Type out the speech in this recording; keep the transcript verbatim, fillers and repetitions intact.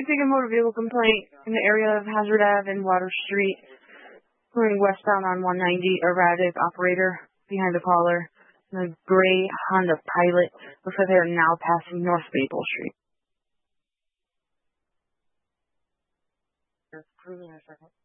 receiving a motor vehicle complaint in the area of Hazard Ave and Water Street, going westbound on one ninety, erratic operator behind the caller. The gray Honda Pilot looks like they are now passing North Maple Street. Cruising in a second.